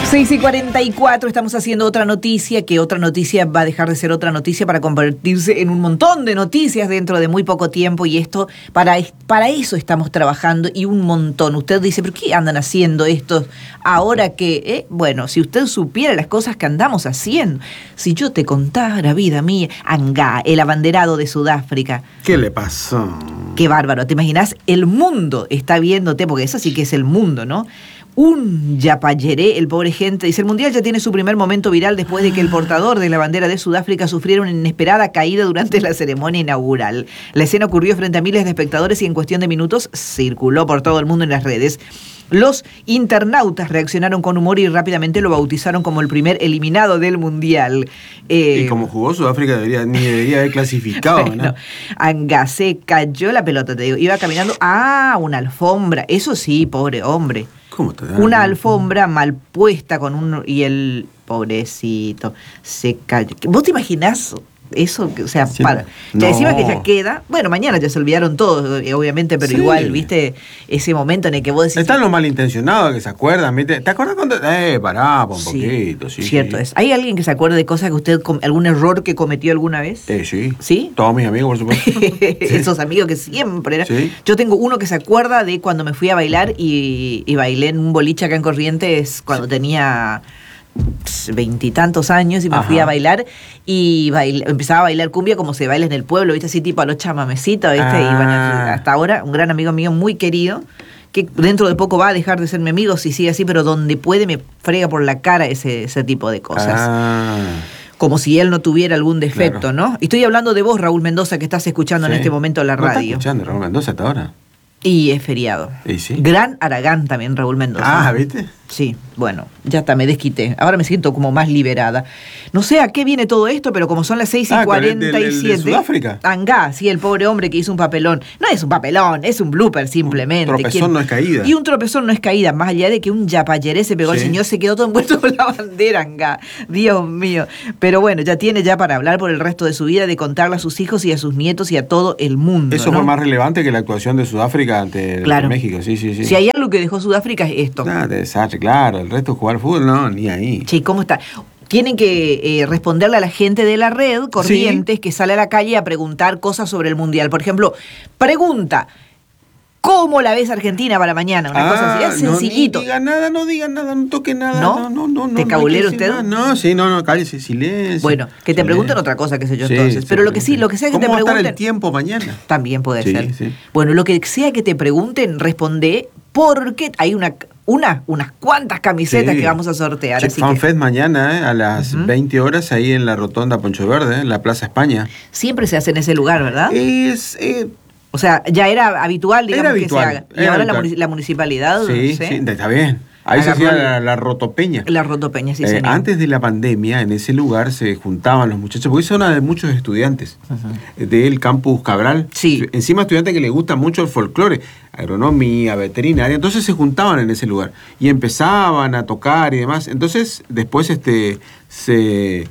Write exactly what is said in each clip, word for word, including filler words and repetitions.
seis y cuarenta y cuatro, estamos haciendo otra noticia, que otra noticia va a dejar de ser otra noticia para convertirse en un montón de noticias dentro de muy poco tiempo, y esto, para, para eso estamos trabajando, y un montón. Usted dice, ¿pero qué andan haciendo estos ahora que? Eh? Bueno, si usted supiera las cosas que andamos haciendo, si yo te contara, vida mía, Anga, el abanderado de Sudáfrica. ¿Qué le pasó? Qué bárbaro, ¿te imaginas? El mundo está viéndote, porque eso sí que es el mundo, ¿no? Un yapayeré, el pobre gente. Dice, el Mundial ya tiene su primer momento viral después de que el portador de la bandera de Sudáfrica sufriera una inesperada caída durante la ceremonia inaugural. La escena ocurrió frente a miles de espectadores y en cuestión de minutos circuló por todo el mundo en las redes. Los internautas reaccionaron con humor y rápidamente lo bautizaron como el primer eliminado del Mundial. Eh, y como jugó Sudáfrica, debería, ni debería haber clasificado, bueno, ¿no? Anga, se cayó la pelota, te digo. Iba caminando, ah, una alfombra. Eso sí, pobre hombre. ¿Cómo te da? Una alfombra mal puesta con un... Y el pobrecito se cayó. ¿Vos te imaginás eso? O sea, Sí, para... no. Ya encima que ya queda... Bueno, mañana ya se olvidaron todos, obviamente, pero Sí. igual, ¿viste? Ese momento en el que vos decís... Están los malintencionados que se acuerdan, ¿viste? ¿Te acuerdas cuando...? Eh, pará, un Sí, poquito, sí. cierto sí. es. ¿Hay alguien que se acuerde de cosas que usted... algún error que cometió alguna vez? Eh, sí. ¿Sí? Todos mis amigos, por supuesto. Esos amigos que siempre... Sí. Yo tengo uno que se acuerda de cuando me fui a bailar y, y bailé en un boliche acá en Corrientes cuando sí. tenía veintitantos años y me Ajá. fui a bailar y bail, empezaba a bailar cumbia como se baila en el pueblo, ¿viste? Así tipo a los chamamecitos, ¿viste? Ah. Y bueno, hasta ahora un gran amigo mío muy querido, que dentro de poco va a dejar de ser mi amigo si sigue así, pero donde puede me frega por la cara ese, ese tipo de cosas. Ah. Como si él no tuviera algún defecto, Claro. ¿no? Y estoy hablando de vos, Raúl Mendoza, que estás escuchando Sí. en este momento la ¿No radio. estás escuchando Raúl Mendoza hasta ahora? Y es feriado. ¿Y sí? Gran Aragán también, Raúl Mendoza. Ah, ¿viste? Sí, bueno, ya está, me desquité. Ahora me siento como más liberada. No sé a qué viene todo esto, pero como son las seis y Ah, cuarenta y siete... ¿de Sudáfrica? Anga, sí, el pobre hombre que hizo un papelón. No es un papelón, es un blooper simplemente. Un tropezón ¿Quién? no es caída. Y un tropezón no es caída, más allá de que un yapayeré se pegó, sí. El señor se quedó todo envuelto con la bandera, Anga. Dios mío. Pero bueno, ya tiene ya para hablar por el resto de su vida, de contarle a sus hijos y a sus nietos y a todo el mundo. Eso ¿no? fue más relevante que la actuación de Sudáfrica ante Claro. México, sí, sí, sí. Si hay algo que dejó Sudáfrica es esto. Ah, desastre, claro. El resto jugar fútbol, no, ni ahí. Che, ¿cómo está? Tienen que eh, responderle a la gente de la red, Corrientes, sí. que sale a la calle a preguntar cosas sobre el Mundial. Por ejemplo, pregunta, ¿cómo la ves Argentina para mañana? Una ah, cosa así, es sencillito. No digan nada, no digan nada, no toquen nada. ¿No? No, no, no. ¿Te no, cabulero no usted? Nada. No, sí, no, no, cállese, silencio. Bueno, que te silencio. pregunten otra cosa, qué sé yo, sí, entonces. Pero lo que sí, lo que sea que ¿Cómo te va pregunten... a estar el tiempo mañana? También puede sí, ser. Sí. Bueno, lo que sea que te pregunten, responde, porque hay una... Una, unas cuantas camisetas sí. que vamos a sortear. Che, así FanFest que... mañana, ¿eh? A las uh-huh. veinte horas, ahí en la Rotonda Poncho Verde, ¿eh? En la Plaza España. Siempre se hace en ese lugar, ¿verdad? Es... Eh, o sea, ya era habitual, digamos, era habitual, que se haga. Y ahora la, munic- la municipalidad... Sí, ¿sí? sí, está bien. Ahí se hacía la, la rotopeña. La rotopeña, sí, eh, señor. Antes de la pandemia, en ese lugar se juntaban los muchachos, porque es zona de muchos estudiantes uh-huh. del campus Cabral. Sí. Encima estudiantes que les gusta mucho el folclore, agronomía, veterinaria, entonces se juntaban en ese lugar y empezaban a tocar y demás. Entonces, después este se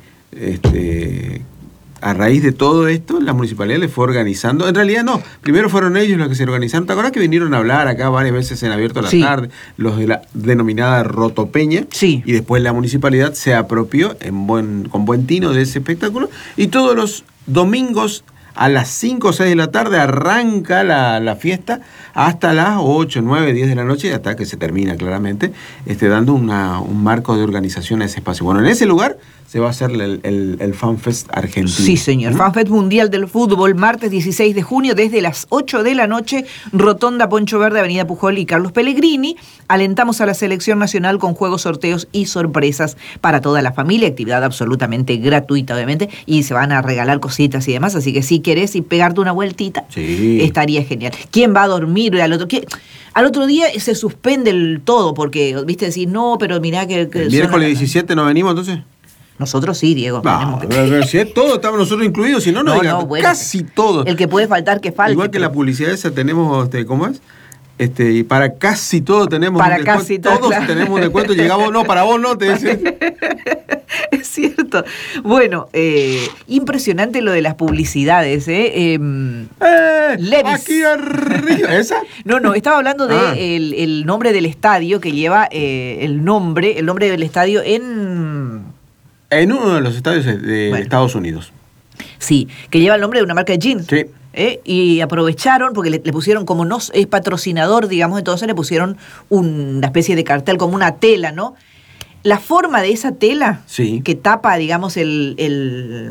este a raíz de todo esto, la municipalidad le fue organizando. En realidad no, primero fueron ellos los que se organizaron. ¿Te acuerdas que vinieron a hablar acá varias veces en Abierto a la sí. Tarde? Los de la denominada Rotopeña. Sí. Y después la municipalidad se apropió en buen, con buen tino de ese espectáculo. Y todos los domingos a las cinco o seis de la tarde arranca la, la fiesta hasta las ocho, nueve, diez de la noche, hasta que se termina claramente, este, dando una, un marco de organización a ese espacio. Bueno, en ese lugar se va a hacer el, el, el FanFest argentino. Sí, señor. ¿Mm? FanFest Mundial del Fútbol, martes dieciséis de junio, desde las ocho de la noche, Rotonda Poncho Verde, Avenida Pujol y Carlos Pellegrini. Alentamos a la selección nacional con juegos, sorteos y sorpresas para toda la familia. Actividad absolutamente gratuita, obviamente, y se van a regalar cositas y demás. Así que si querés y pegarte una vueltita, sí. estaría genial. ¿Quién va a dormir al otro? ¿Qué? Al otro día se suspende el todo, porque, viste, decir, no, pero mirá que... que ¿El miércoles diecisiete no venimos entonces? Nosotros sí, Diego. No, que... si es todo, estamos nosotros incluidos, si no, no, no, digan, no bueno, casi todo. El que puede faltar, que falte. Igual que pero... la publicidad esa tenemos, este, ¿cómo es? Este, y para casi todo tenemos para un casi descuento. Todo, todos claro. tenemos un descuento, llegamos, no, para vos no, te dicen. Es cierto. Bueno, eh, impresionante lo de las publicidades, ¿eh? Eh, ¡Eh! Levi's. Aquí arriba. ¿Esa? No, no, estaba hablando de Ah. el, el nombre del estadio que lleva eh, el nombre, el nombre del estadio en... En uno de los estadios de, de Bueno. Estados Unidos. Sí, que lleva el nombre de una marca de jeans. Sí. ¿Eh? Y aprovecharon, porque le, le pusieron, como no es patrocinador, digamos, entonces le pusieron una especie de cartel, como una tela, ¿no? La forma de esa tela Sí. que tapa, digamos, el, el,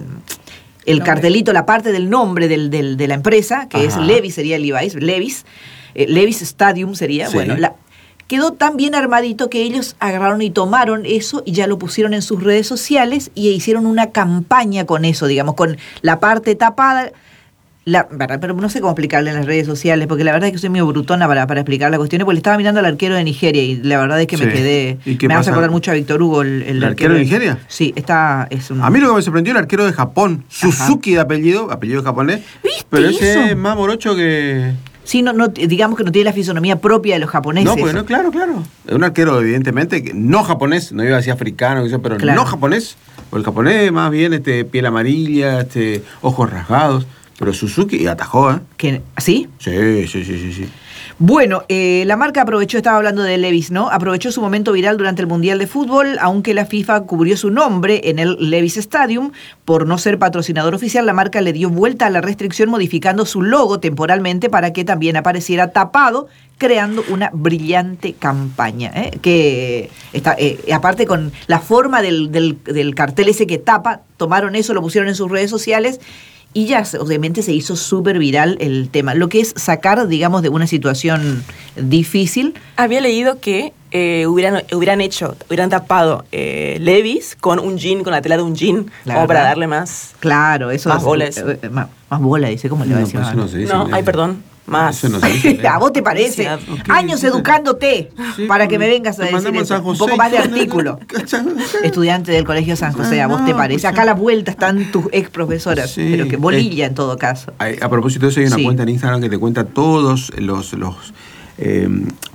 el Nombre. cartelito, la parte del nombre del, del- de la empresa, que es Ajá. Levi's, sería Levi's, Levi's, eh, Levi's Stadium sería, Sí. bueno, la, quedó tan bien armadito que ellos agarraron y tomaron eso y ya lo pusieron en sus redes sociales y hicieron una campaña con eso, digamos, con la parte tapada. La, para- pero no sé cómo explicarle en las redes sociales, porque la verdad es que soy medio brutona para, para explicar las cuestiones, porque le estaba mirando al arquero de Nigeria y la verdad es que me Sí. quedé... ¿Y qué me hace pasa? acordar mucho a Víctor Hugo, el, ¿El arquero de Nigeria? Sí, está... Es un, A mí lo que me sorprendió el arquero de Japón, Suzuki de apellido, apellido japonés. ¿Viste Pero ese eso? es más morocho que... Sí, no, no, digamos que no tiene la fisonomía propia de los japoneses. No, pues no, claro, claro. Es un arquero, evidentemente, que no japonés, no iba a decir africano, qué sé yo, pero Claro. no japonés. O el japonés, más bien, este, piel amarilla, este, ojos rasgados. Pero Suzuki atajó, ¿eh? Que, ¿Sí? Sí, sí, sí, sí, sí. Bueno, eh, la marca aprovechó, estaba hablando de Levi's, ¿no? Aprovechó su momento viral durante el Mundial de Fútbol, aunque la FIFA cubrió su nombre en el Levi's Stadium. Por no ser patrocinador oficial, la marca le dio vuelta a la restricción modificando su logo temporalmente para que también apareciera tapado, creando una brillante campaña, ¿eh? Que está, eh, aparte con la forma del, del, del cartel ese que tapa, tomaron eso, lo pusieron en sus redes sociales. Y ya, obviamente, se hizo súper viral el tema. Lo que es sacar, digamos, de una situación difícil. Había leído que eh, hubieran, hubieran hecho, hubieran tapado eh, Levi's con un jean, con la tela de un jean, La como para verdad. darle más... Claro, eso Más es- bola eso. eh, eh, más, más bola, dice, ¿cómo le va a No, decir? pues eso no se dice. No, ay, perdón, más. Eso no se dice. ¿A vos te parece? Ok. Años educándote Sí, para que me vengas a te decir mandamos eso. a San Un José. poco más de artículo. Estudiante del Colegio San José, ¿a vos te No, parece? pues Acá a sí. la vuelta están tus ex profesoras, Sí, pero que bolilla en todo caso. Hay- A propósito de eso, hay una Sí. cuenta en Instagram que te cuenta todos los los eh,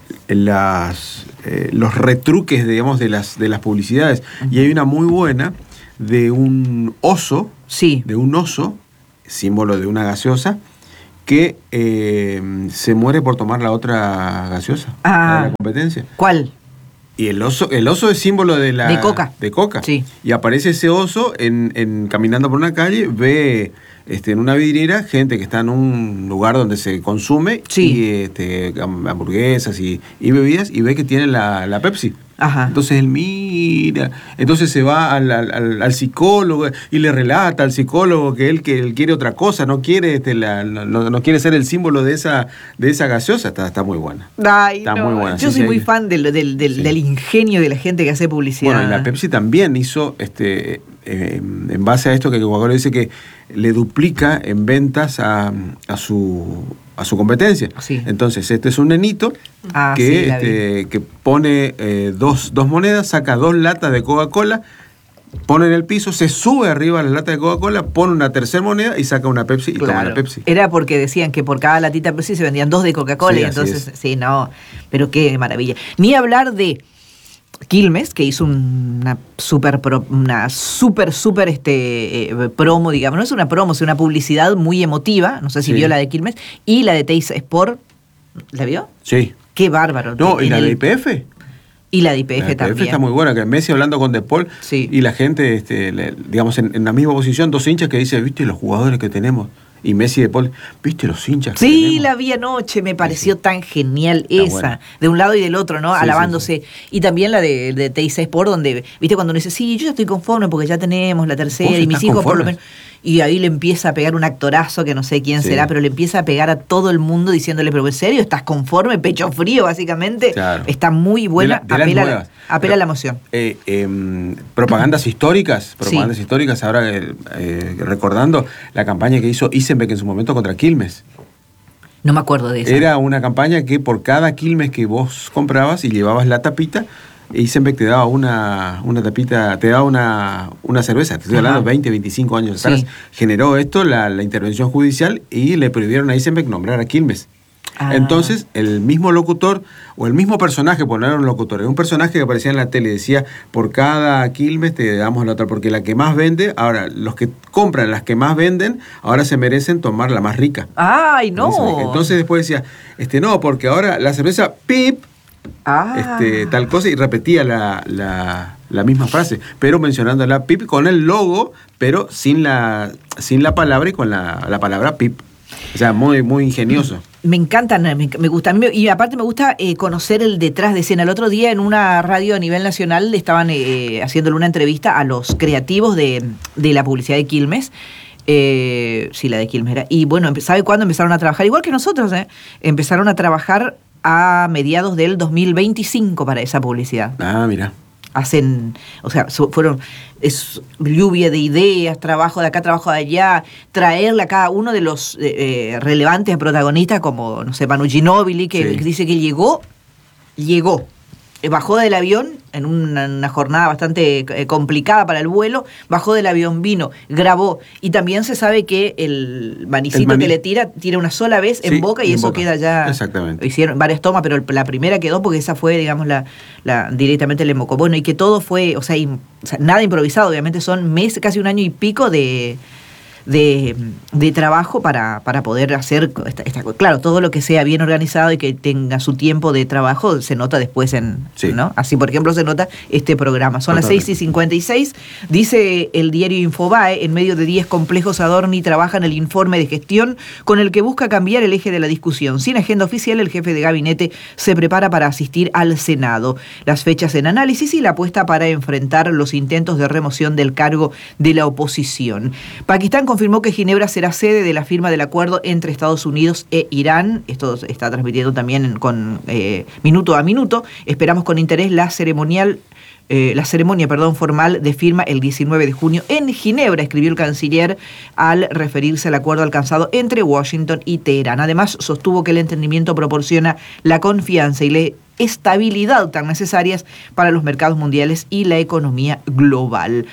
las eh, los retruques, digamos, de las de las publicidades. Y hay una muy buena de un oso, Sí. de un oso, símbolo de una gaseosa, que eh, se muere por tomar la otra gaseosa, Ah. la de la competencia. ¿Cuál? Y el oso, el oso es símbolo de la De Coca. De Coca. Sí. Y aparece ese oso en, en caminando por una calle, ve este, en una vidriera gente que está en un lugar donde se consume Sí. y este, ham- hamburguesas y, y bebidas y ve que tiene la, la Pepsi. Ajá. Entonces él mira, entonces se va al, al- al- al psicólogo y le relata al psicólogo que él, que él quiere otra cosa, no quiere este, la- no, no- no quiere ser el símbolo de esa, de esa gaseosa. Está, está muy buena. Ay, Está no. muy buena, Yo sí, soy sí, muy hay- fan del, del, del, Sí. del ingenio de la gente que hace publicidad. Bueno, y la Pepsi también hizo, este, eh, en base a esto que Coca-Cola dice que le duplica en ventas a, a su a su competencia. Sí. Entonces, este es un nenito Ah, que, sí, la vi. este, que pone eh, dos, dos monedas, saca dos latas de Coca-Cola, pone en el piso, se sube arriba a la lata de Coca-Cola, pone una tercera moneda y saca una Pepsi y toma Claro. la Pepsi. Era porque decían que por cada latita de Pepsi se vendían dos de Coca-Cola, Sí, y así entonces, es. sí, no, pero qué maravilla. Ni hablar de Quilmes, que hizo una super, pro- una super, super este, eh, promo, digamos, no es una promo, es una publicidad muy emotiva, no sé si Sí. vio la de Quilmes, y la de Teis Sport, ¿la vio? Sí. Qué bárbaro. No, ¿y En la el- de I P F? Y la de I P La F de I P F también. está muy buena, que Messi hablando con De Paul Sí. y la gente, este, le- digamos, en, en la misma posición, dos hinchas que dicen, viste los jugadores que tenemos. Y Messi y De Paul, viste los hinchas que Sí, tenemos. la vi anoche, me pareció tan genial Está esa, buena. de un lado y del otro, ¿no? Sí, Alabándose. Y también la de, de Teis Sport, donde, viste, cuando uno dice, sí, yo ya estoy conforme porque ya tenemos la tercera ¿Vos y mis estás hijos por lo conforme? menos. Y ahí le empieza a pegar un actorazo que no sé quién Sí. será, pero le empieza a pegar a todo el mundo diciéndole, pero ¿en serio estás conforme? Pecho frío, básicamente. Claro. Está muy buena, De la- de las apela, a la- nuevas. apela a la Pero, emoción. eh, em, propagandas históricas, propagandas Sí. históricas, ahora eh, eh, recordando la campaña que hizo Isenbeck en su momento contra Quilmes. No me acuerdo de esa. Era una campaña que por cada Quilmes que vos comprabas y llevabas la tapita, Isenbeck te daba una, una tapita, te daba una, una cerveza. Te estoy Ajá. hablando veinte, veinticinco años Sí. atrás. Generó esto la, la intervención judicial y le prohibieron a Isenbeck nombrar a Quilmes. Ah. Entonces, el mismo locutor, o el mismo personaje, porque no era un locutor, era un personaje que aparecía en la tele y decía, por cada Quilmes te damos la otra, porque la que más vende, ahora, los que compran las que más venden, ahora se merecen tomar la más rica. ¡Ay, no! Entonces después decía, este no, porque ahora la cerveza Pip, Ah. este, tal cosa, y repetía la, la, la misma frase, pero mencionando la Pip con el logo, pero sin la, sin la palabra y con la, la palabra Pip. O sea, muy, muy ingenioso. Me encantan, me, me gusta. A mí me- y aparte me gusta eh, conocer el detrás de escena. El otro día en una radio a nivel nacional le estaban eh, haciéndole una entrevista a los creativos de, de la publicidad de Quilmes. Eh, sí, la de Quilmes era. Y bueno, empe- ¿sabe cuándo empezaron a trabajar? Igual que nosotros, ¿eh? Empezaron a trabajar a mediados del dos mil veinticinco para esa publicidad. Ah, mira. Hacen, o sea, su- fueron es lluvia de ideas, trabajo de acá, trabajo de allá, traerle a cada uno de los eh, eh, relevantes protagonistas, como, no sé, Manu Ginóbili, que, Sí. que dice que llegó, llegó, eh, bajó del avión en una, una jornada bastante eh, complicada para el vuelo, bajó del avión, vino, grabó, y también se sabe que el manicito El maní. que le tira, tira una sola vez Sí, en boca y en eso boca. queda ya... Exactamente. Hicieron varias tomas, pero el- la primera quedó porque esa fue, digamos, la, la directamente le mocó. Bueno, y que todo fue, o sea, im- o sea, nada improvisado, obviamente son meses, casi un año y pico de, de, de trabajo para, para poder hacer esta, esta- claro, todo lo que sea bien organizado y que tenga su tiempo de trabajo se nota después en, Sí. ¿no? Así, por ejemplo, se nota este programa. Son las Totalmente. seis y cincuenta y seis, dice el diario Infobae, en medio de diez complejos Adorni trabaja en el informe de gestión con el que busca cambiar el eje de la discusión. Sin agenda oficial, el jefe de gabinete se prepara para asistir al Senado. Las fechas en análisis y la apuesta para enfrentar los intentos de remoción del cargo de la oposición. Pakistán confirmó que Ginebra será sede de la firma del acuerdo entre Estados Unidos e Irán. Esto se está transmitiendo también con eh, minuto a minuto. Esperamos con interés la ceremonial Eh, la ceremonia, perdón, formal de firma el diecinueve de junio en Ginebra, escribió el canciller al referirse al acuerdo alcanzado entre Washington y Teherán. Además, sostuvo que el entendimiento proporciona la confianza y la estabilidad tan necesarias para los mercados mundiales y la economía global.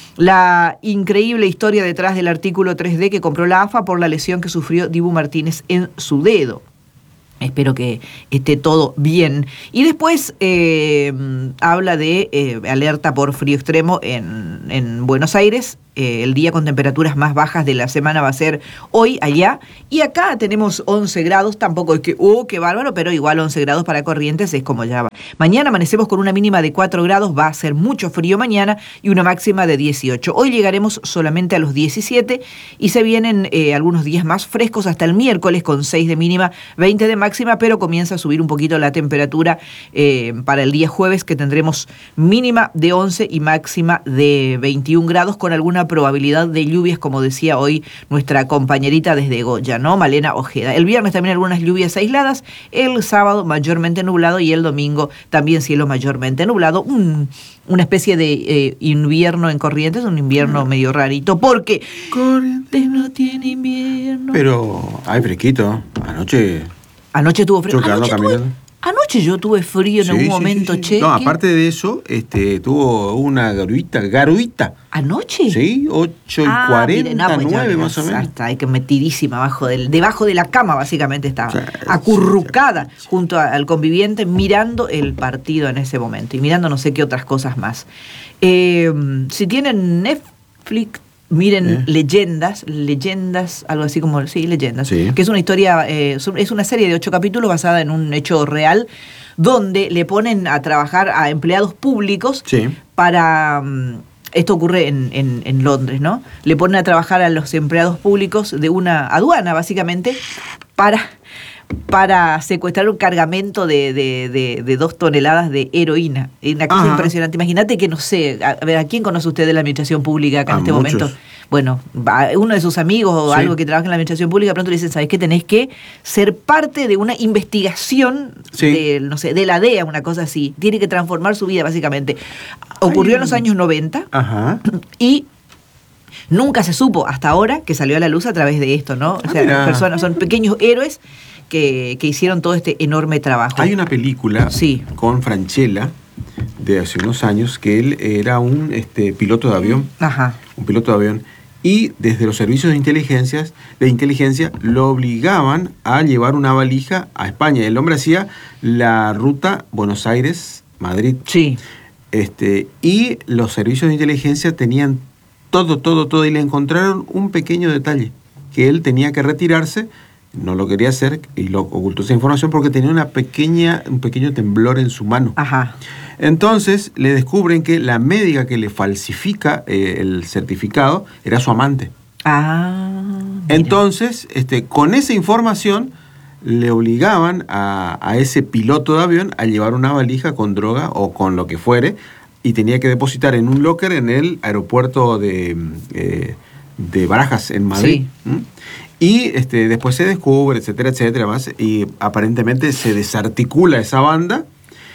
La increíble historia detrás del artículo tres D que compró la A F A por la lesión que sufrió Dibu Martínez en su dedo. Espero que esté todo bien. Y después eh, habla de eh, alerta por frío extremo en, en Buenos Aires. Eh, el día con temperaturas más bajas de la semana va a ser hoy allá. Y acá tenemos once grados. Tampoco es que, oh, qué bárbaro, pero igual once grados para Corrientes es como ya va. Mañana amanecemos con una mínima de cuatro grados. Va a ser mucho frío mañana y una máxima de dieciocho. Hoy llegaremos solamente a los diecisiete y se vienen eh, algunos días más frescos hasta el miércoles con seis de mínima, veinte de máxima, pero comienza a subir un poquito la temperatura eh, para el día jueves, que tendremos mínima de once y máxima de veintiún grados con alguna probabilidad de lluvias, como decía hoy nuestra compañerita desde Goya, ¿no? Malena Ojeda. El viernes también algunas lluvias aisladas, el sábado mayormente nublado y el domingo también cielo mayormente nublado. Un, una especie de eh, invierno en Corrientes, un invierno medio rarito, porque Corrientes no tiene invierno. Pero hay fresquito. Anoche. Anoche tuvo frío. Yo quedando Anoche, tuve, caminando. anoche yo tuve frío en Sí, algún sí, momento, sí, sí. che. No, ¿qué? aparte de eso, este, tuvo una garuita, garuita. ¿Anoche? Sí, ocho y Ah, cuarenta, mire, no, pues ya, nueve más o menos. Hasta hay que metidísima abajo del, debajo de la cama, básicamente estaba, Sí, acurrucada sí, sí. junto a- al conviviente, mirando el partido en ese momento y mirando no sé qué otras cosas más. Eh, si tienen Netflix, miren ¿Eh? Leyendas, Leyendas, algo así como, sí, Leyendas, Sí. que es una historia, eh, es una serie de ocho capítulos basada en un hecho real, donde le ponen a trabajar a empleados públicos Sí. para... mm, esto ocurre en, en, en Londres, ¿no? Le ponen a trabajar a los empleados públicos de una aduana, básicamente, para, para secuestrar un cargamento de, de, de, de dos toneladas de heroína. Es una cosa Ajá. impresionante. Imagínate que, no sé, a, a ver, ¿a quién conoce usted de la administración pública acá en A este muchos. momento? Bueno, va, uno de sus amigos o Sí. algo que trabaja en la administración pública, de pronto le dicen, ¿sabes qué? Tenés que ser parte de una investigación Sí. de, no sé, de la D E A, una cosa así. Tiene que transformar su vida, básicamente. Ocurrió en los años noventa. Ajá. Y nunca se supo hasta ahora que salió a la luz a través de esto, ¿no? O Ah, sea, mira. personas, son pequeños héroes que, que hicieron todo este enorme trabajo. Hay una película Sí. con Francella de hace unos años que él era un este, piloto de avión. Ajá. Un piloto de avión. y desde los servicios de inteligencia, de inteligencia lo obligaban a llevar una valija a España. El hombre hacía la ruta Buenos Aires-Madrid. Sí. Este, y los servicios de inteligencia tenían todo, todo, todo, y le encontraron un pequeño detalle, que él tenía que retirarse, no lo quería hacer, y lo ocultó esa información porque tenía una pequeña, un pequeño temblor en su mano. Ajá. Entonces le descubren que la médica que le falsifica eh, el certificado era su amante. Ah. Mira. Entonces, este, con esa información le obligaban a, a ese piloto de avión a llevar una valija con droga o con lo que fuere, y tenía que depositar en un locker en el aeropuerto de, eh, de Barajas, en Madrid. Sí. ¿Mm? Y este, después se descubre, etcétera, etcétera, más, y aparentemente se desarticula esa banda,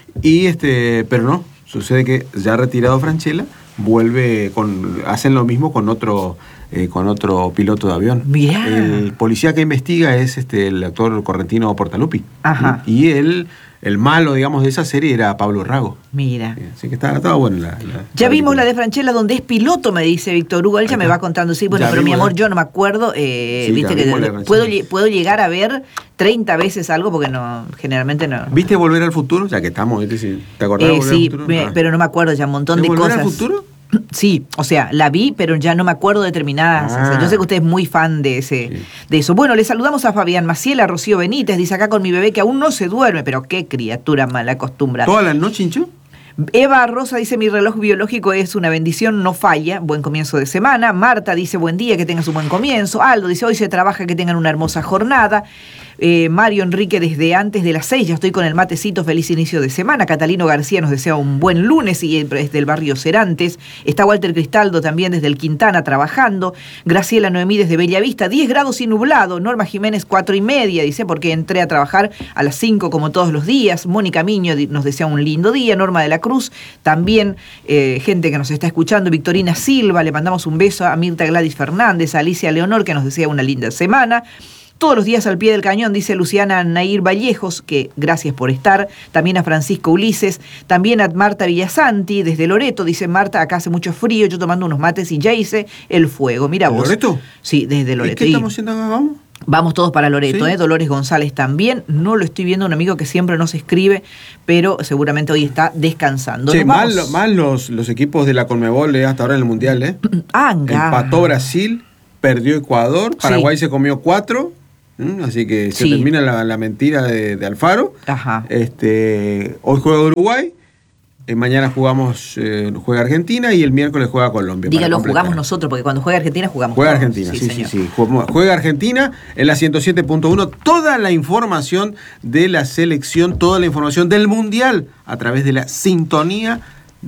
y este, pero no, sucede que ya retirado Francella, vuelve con, hacen lo mismo con otro, eh, con otro piloto de avión. Mirá. El policía que investiga es este, el actor correntino Portaluppi. Ajá. Y él, el malo, digamos, de esa serie era Pablo Rago. Mira. Así que estaba, estaba bueno la, la Ya la vimos película. la de Franchella donde es piloto, me dice Víctor Hugo. Él ya Ahí me está. va contando, sí, bueno, Ya pero mi vimos amor, la- yo no me acuerdo. Eh, Sí, viste ya que vimos la de de- Franchella. puedo, lle- puedo llegar a ver treinta veces algo porque no, generalmente no. ¿Viste Volver al Futuro? Ya que estamos, ¿viste? Si- ¿te acordás Eh, de Volver sí, al Futuro? me- Ah. pero no me acuerdo ya un montón ¿De de Volver cosas. al Futuro? Sí, o sea, la vi, pero ya no me acuerdo de determinadas. Ah. O sea, yo sé que usted es muy fan de ese, Sí. de eso. Bueno, le saludamos a Fabián Maciel, a Rocío Benítez, dice acá con mi bebé que aún no se duerme, pero qué criatura mala acostumbrada. ¿Toda la noche hinchó? Eva Rosa dice, mi reloj biológico es una bendición, no falla, buen comienzo de semana. Marta dice, buen día, que tengas un buen comienzo. Aldo dice, hoy se trabaja, que tengan una hermosa jornada. Eh, Mario Enrique, desde antes de las seis, ya estoy con el matecito, feliz inicio de semana. Catalino García nos desea un buen lunes y es del barrio Cerantes. Está Walter Cristaldo también desde el Quintana trabajando. Graciela Noemí desde Bellavista, diez grados y nublado. Norma Jiménez, cuatro y media, dice, porque entré a trabajar a las cinco como todos los días. Mónica Miño di- nos desea un lindo día. Norma de la Cruz, también eh, gente que nos está escuchando. Victorina Silva, le mandamos un beso a Mirta Gladys Fernández, a Alicia Leonor, que nos desea una linda semana. Todos los días al pie del cañón, dice Luciana Nair Vallejos, que gracias por estar. También a Francisco Ulises, también a Marta Villasanti, desde Loreto, dice Marta, acá hace mucho frío, yo tomando unos mates y ya hice el fuego. Mira ¿De vos. Loreto? Sí, desde ¿Y Loreto. qué Y estamos haciendo acá? ¿Vamos? vamos todos para Loreto, Sí. ¿eh? Dolores González también. No lo estoy viendo, un amigo que siempre nos escribe, pero seguramente hoy está descansando. Sí, Nos mal, vamos. mal los, los equipos de la Conmebol eh, hasta ahora en el Mundial, ¿eh? Anga. Empató Brasil, perdió Ecuador, Paraguay se comió cuatro, ¿m? Así que se Sí. termina la, la mentira de, de Alfaro. Ajá. Este, hoy juega Uruguay, eh, mañana jugamos, eh, juega Argentina y el miércoles juega Colombia. para Dígalo, completar. jugamos nosotros, porque cuando juega Argentina jugamos Juega todos. Argentina, sí, sí, señor. sí. Juega, juega Argentina en la ciento siete punto uno. Toda la información de la selección, toda la información del Mundial a través de la sintonía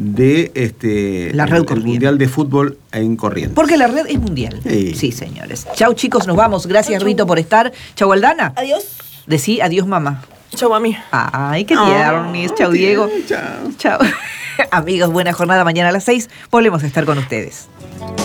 de este La red el, el Corrientes. Mundial de Fútbol en Corrientes. Porque la red es mundial. Sí. Sí, señores. Chau, chicos, nos vamos. Gracias, Chau, chau. Rito, por estar. Chau, Aldana. Adiós. Decí adiós, mamá. Chau, mami. Ay, qué No, tiernis. Chau, Diego. Chao. Chau. Amigos, buena jornada. Mañana a las seis volvemos a estar con ustedes.